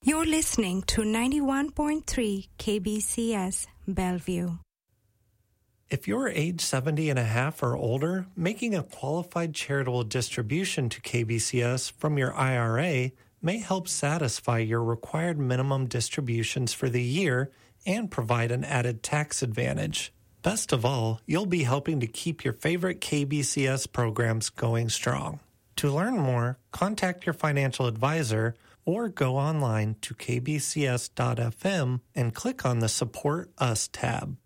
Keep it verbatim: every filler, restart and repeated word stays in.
You're listening to ninety-one point three K B C S Bellevue. If you're age seventy and a half or older, making a qualified charitable distribution to K B C S from your I R A may help satisfy your required minimum distributions for the year and provide an added tax advantage. Best of all, you'll be helping to keep your favorite K B C S programs going strong. To learn more, contact your financial advisor or go online to k b c s dot f m and click on the Support Us tab.